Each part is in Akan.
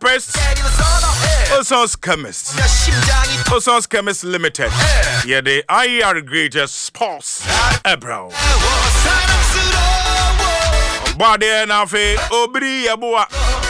chemist. Oson's chemist. Oson's chemist limited. Yeah, the IR greatest sports. Ebro. Body na fe obri yaboa.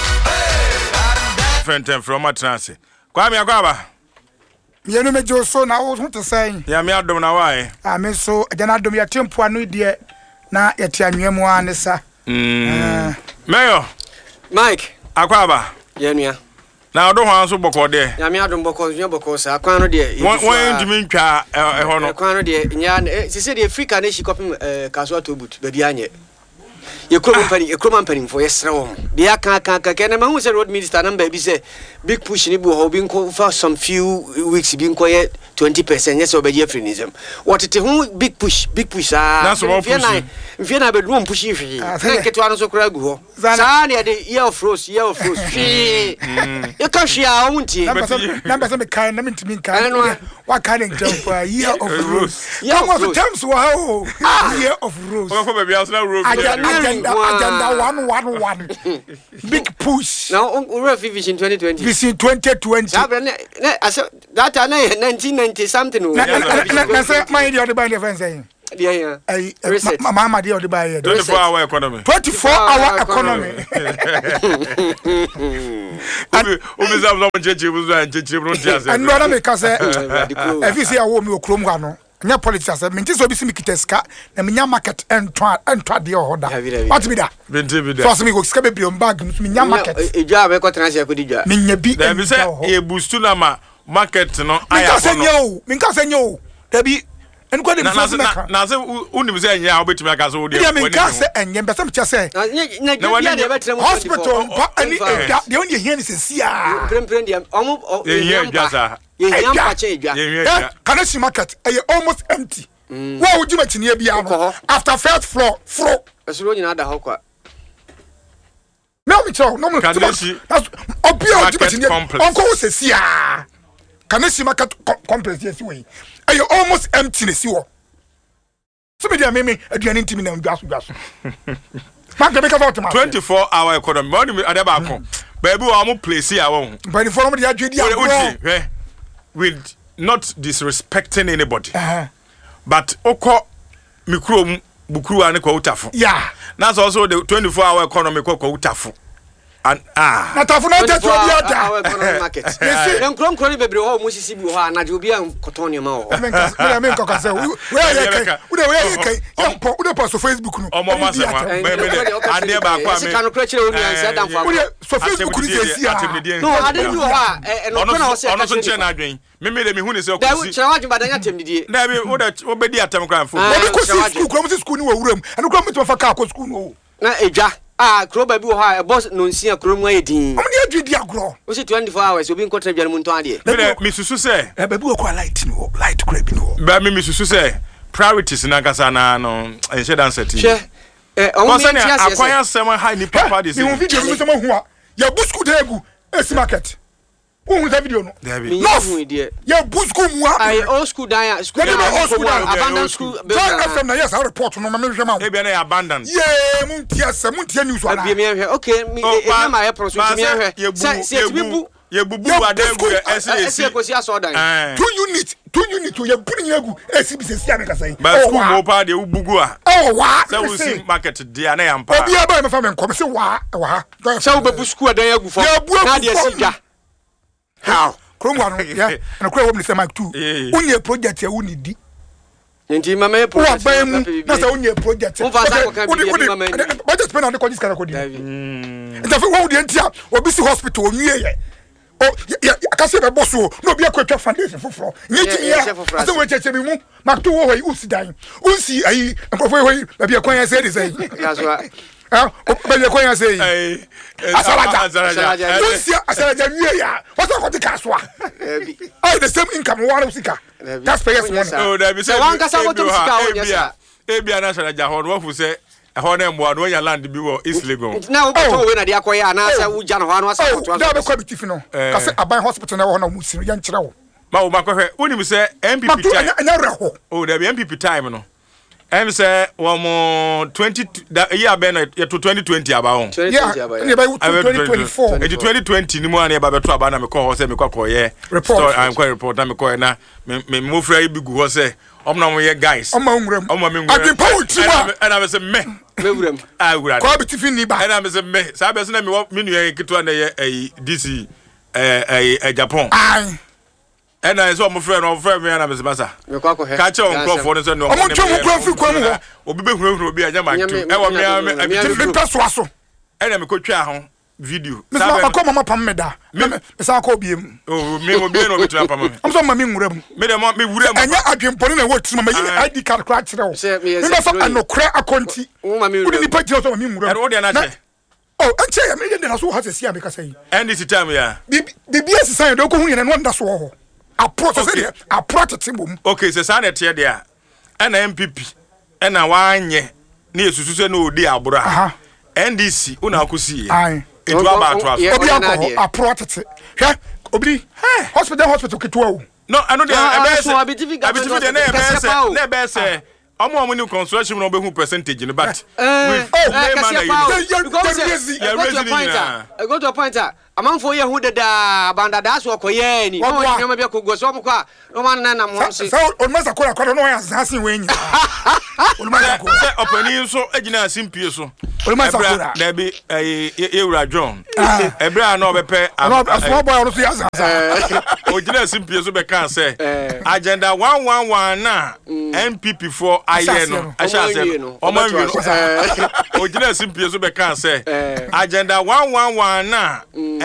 Fenten from Atlantic. Kwame akwaba. You know me jo so na wo to say. Ya me adom na why? Me so agana adom ya tempo anu de na yete anwemu anesa. Mayor Mike akwaba. Yenua. Na odo hwan so boko de. Ya me adom boko nyo boko sa kwan no de. Won ndimi ntwa ho no. Kwan no de nya se de Africa na shi kopim kaso atobut ba bi anye. Ye kroma mpani for yesra wo. De aka na ma hu se road minister number bi se big push ni bu ho bi nko for some few weeks bi nko ye 20% yes obeje frenism. What it hu big push na so push. Mfie na be drum push ifi. Na keto anu so kura gu ho. Sa na de year of rose. You can share unti. Number some kind na mintimi kan. What kind of jump year of rose. Come on terms wow. Year of rose. Go for baby house na road. Agenda 111. Big push. Now we Vision 2020. Vision 2020. That 1990 something. Na say my the other by the friend saying. Yeah. Mama the other by 24-hour economy. 24-hour economy. And brother make us if you see a woman who chrome no. Nya politics me nti so bi simi kiteska na me nya market entwa de hoda what be that so so me go ska be biom bag me nya market ejwa be ko transfer ko dijwa me nya bi da bi say e boost na ma market no aya ko me nka se nyo da bi en ko de na say unim say nya obetimi aka so de me nka se enye be some che say na de betre hospital pa ani eda de onye hia ni se sia prem de omo yeah, Kanesi market almost empty. Why would you make near Biano after first floor? As you know, the no, it's all no. Kanesi complex. Uncle says, yeah. Kanesi market complex, yes, way. Almost emptiness. You somebody are me a doing intimate gas. 24-hour economy. Money at the back. Baby, I'm place here. By the form of the idea. With not disrespecting anybody, but oko mikro bukuru ane kwa utafu. Yeah, that's also the 24-hour economy kwa utafu. And na tafu na tatu our economic market. Yes, dem krom bebre ho musisi bi ho anaje obi an koton ma ho. Me nka say we kai yampo we post Facebook no. Omo ma se ma ade ba kwa me. Sika no kra kire oni ansa dan fa. We so Facebook ni dey see. No, ade bi ho a no na ho se ka. Ono so che na adwen. Me de me hu ne se okusi. Da chira waju badanya temdidie. Na bi wo be di atam kran fo. Obi ko school krom se school ni wo wuram. Anu krom me fa ka ko school no. Na ejwa kroba bi wo ha boss no nsia kromu ayedin. Omni adwidi agro. O se 24 hours obi nkotra bia no muntu ade. Me susu se. Ba bi wo kwa light no, light crab no. Ba me susu se. Priorities na kasa na no enche dan set. She omo mi ti ase. Akwanya sema high ni papa dey say. Me video mi sema hu a. Ya busku dey egu esi market. Who that video no? No. Ya busku mu a. I old school dan school. Abandoned school. FM na yes I report no me hwe ma. E bia na abandoned. Yeah, muntia news ana. Abi me hwe. Okay, me e ma ya pro so me hwe. Se bubu. Ye bubu adegu ese ko si aso dan. 2 unit to ye buni egu esi bi se sia me kasa yi. Ba school mo pa de ubugu a. Oh wa. Se we see market dia na yampa. Obi aba me fa me nkom se wa. Se we bebu school dan egu fo. Na de si da. How? Kromwa no ya. Na kro wo me se Mike 2. Unye project e woni di. Nti mama e project. Na se unye project. Won fa sa ko kan bi mama. Budget spend na de ko jiska ko di. Nti fa wo di ntia obi si hospital onwie ye. Oh, ya akase be boss o no bi akwa foundation foforo nyeti ya ase we cheche bi mu makto wo hoyi usidan unsi ayi empofo hoyi ba bi akwa ya say dey say gaswa ba bi akwa ya say asalaja unsi asalaja nwie ya what's what the kaswa the same income one usika that's payers money oh there be say one kasa go to usika o nyesa ebia na asalaja ho no fu say ho na mbo no ya land bi wo East Lagos na wo to we na de akoya na asa wo jana ho no asa to da be kwa bitifi no kase aban hospital na wo na musi ya nkyere wo ma wo makwe wonim say MPP time anya reho oh there be MPP time no I'm say one more 20 year ben to 2020 about 2024 2020 ni mo an eba beto aba na me call say me kwakọ ye report I'm quite report na me call na me mo fra bi gu ho say omna mo ye guys oma nwuram adwen power tiwa and I say me wuram wuram kwa bitifi ni ba and I say me say be so na me nu kitu na ye DC Japan ai and I saw my friend me and I say masa catch on call for no omo twa mu kwa fi kwa mu ho obi be huru obi anya ma tu e wo me me paso aso and me ko twa ho video me sa ko mama pam me da me sa ko biem oh me obi no betu pam me am so mama nwuram me dem me wuram anya adwempone na woti mama yi ID card kra kire wo me be so anokra akonti udi ni pa kire so mama nwuram and wo de na che oh enche ya me de na so ha se sia me ka say and this time ya bibia se say do ko hu ye na no nda so ho approach say approach timbom okay se sa na tie de a na MPP na wanye na yesusu se na odi abura NDC una akusi ai etu aba atwa so obi akọ approach te hwe obi hospital ketwa o no anu de so abitifi de na be se omo ni construction no be hu percentage no but with go to a point amanfo ye hu deda banda da so koye ni no nyama be ko go so mo kwa no man na mo se so on masa ko akwa no ya asin we nya on masa ko se opani so agina simpie so on masa ko da bi Ewura John ebra na obepe small boy on so ya ogina simpie so be kan se agenda 111 na MPP for aye no ashase no oman wi no ogina simpie so be kan se agenda 111 na